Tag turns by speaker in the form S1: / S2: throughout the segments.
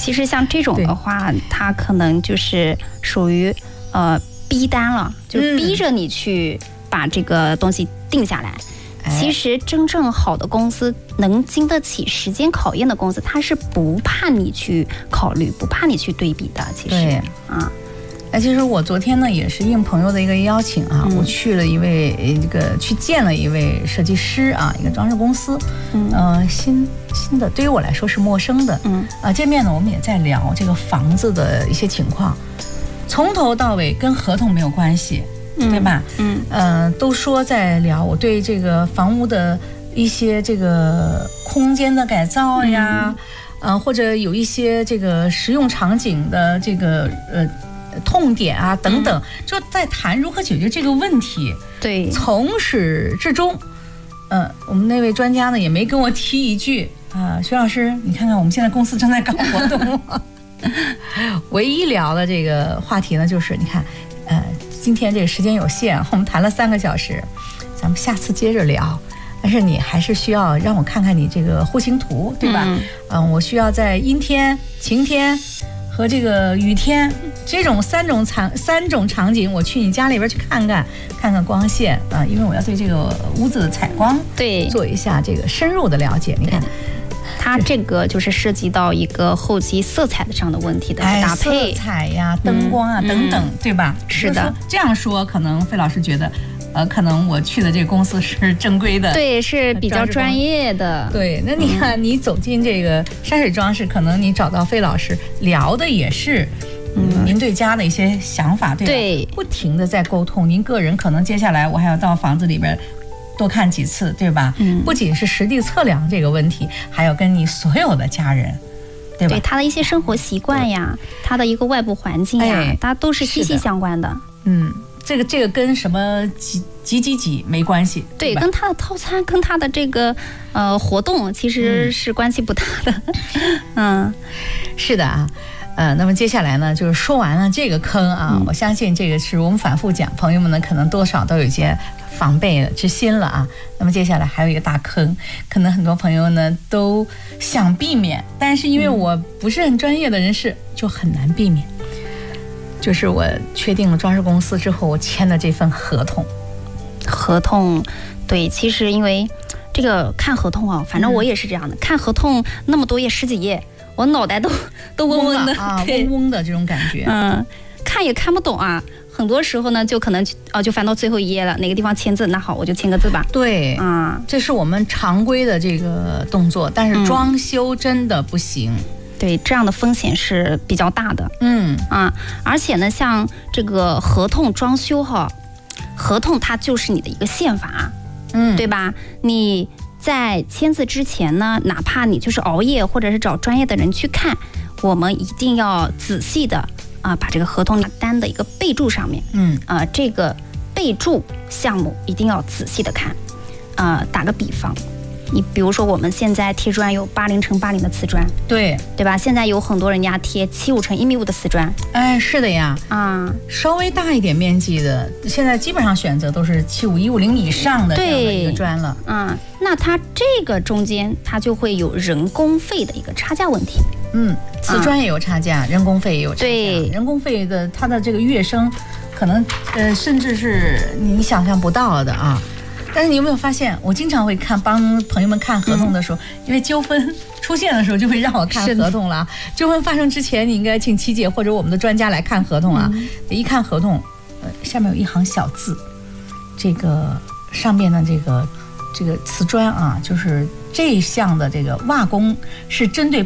S1: 其实像这种的话，它可能就是属于逼单了，就是逼着你去把这个东西定下来。其实真正好的公司，能经得起时间考验的公司，它是不怕你去考虑，不怕你去对比的。其实啊。
S2: 其实我昨天呢也是应朋友的一个邀请啊，我去了去见了一位设计师啊，一个装饰公司，新的，对于我来说是陌生的，见面呢我们也在聊这个房子的一些情况，从头到尾跟合同没有关系，对吧？都说在聊我对这个房屋的一些这个空间的改造呀，或者有一些这个实用场景的这个痛点啊等等，就在谈如何解决这个问题。
S1: 对，
S2: 从始至终，我们那位专家呢也没跟我提一句徐老师，你看看我们现在公司正在搞活动唯一聊的这个话题呢，就是你看，今天这个时间有限，我们谈了3个小时，咱们下次接着聊。但是你还是需要让我看看你这个户型图，对吧？我需要在阴天、晴天和这个雨天这种三种场景，我去你家里边去看看光线啊，因为我要对这个屋子的采光做一下这个深入的了解。你看，
S1: 它这个就是涉及到一个后期色彩的上的问题的搭配，
S2: 色彩呀、灯光啊等等，对吧？
S1: 是的，
S2: 这样说可能费老师觉得。可能我去的这个公司是正规的，
S1: 对，是比较专业的。
S2: 对，那你看，你走进这个山水装饰，可能你找到费老师聊的也是，您对家的一些想法，对吧？
S1: 对，
S2: 不停的在沟通。您个人可能接下来我还要到房子里边多看几次，对吧？不仅是实地测量这个问题，还要跟你所有的家人，对吧？
S1: 对他的一些生活习惯呀，他的一个外部环境呀，它都是息息相关的。
S2: 这个跟什么几没关系，
S1: 对，跟他的套餐，跟他的这个活动其实是关系不大的。
S2: 是的啊。那么接下来呢，就是说完了这个坑啊，我相信这个是我们反复讲，朋友们呢可能多少都有一些防备之心了啊。那么接下来还有一个大坑，可能很多朋友呢都想避免，但是因为我不是很专业的人士，就很难避免。就是我确定了装饰公司之后，我签的这份合同，对，其实因为这个看合同啊，反正我也是这样的，看合同那么多页10几页，我脑袋都嗡嗡的啊，嗡嗡的这种感觉，
S1: 看也看不懂啊。很多时候呢，就可能就翻到最后一页了，哪个地方签字，那好，我就签个字吧。
S2: 对，这是我们常规的这个动作，但是装修真的不行。
S1: 对，这样的风险是比较大的。而且呢，像这个合同装修合同它就是你的一个宪法，对吧？你在签字之前呢，哪怕你就是熬夜或者是找专业的人去看，我们一定要仔细的把这个合同单的一个备注上面，这个备注项目一定要仔细的看。打个比方。你比如说，我们现在贴砖有80×80的瓷砖，对吧？现在有很多人家贴75乘1.5米的瓷砖，
S2: 是的呀，稍微大一点面积的，现在基本上选择都是75/150以上的这样的一个砖了。
S1: 那它这个中间它就会有人工费的一个差价问题。
S2: 瓷砖也有差价，人工费也有差价。
S1: 对，
S2: 人工费的它的这个跃升，可能甚至是你想象不到的啊。但是你有没有发现，我经常会帮朋友们看合同的时候，因为纠纷出现的时候，就会让我看合同了。纠纷发生之前，你应该请七姐或者我们的专家来看合同啊。一看合同，下面有一行小字，这个上面的这个瓷砖啊，就是这一项的这个瓦工是针对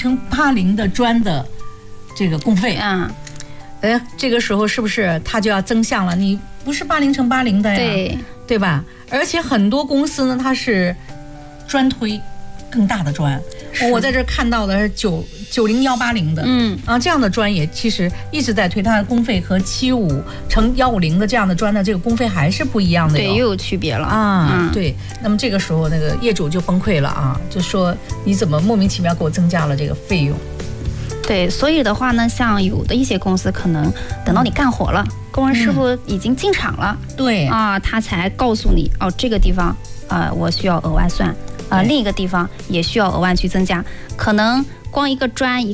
S2: 80×80的砖的这个工费。这个时候是不是它就要增项了？你不是80×80的呀，对吧？而且很多公司呢，它是专推更大的砖。我在这看到的是90×180的，这样的砖也其实一直在推，它的工费和75×150的这样的砖的这个工费还是不一样的，
S1: 对，又有区别了
S2: 对，那么这个时候那个业主就崩溃了啊，就说你怎么莫名其妙给我增加了这个费用？
S1: 对，所以的话呢，像有的一些公司可能等到你干活了，工人师傅已经进场了，
S2: 对
S1: 他才告诉你这个地方我需要额外算，另一个地方也需要额外去增加，可能光一个砖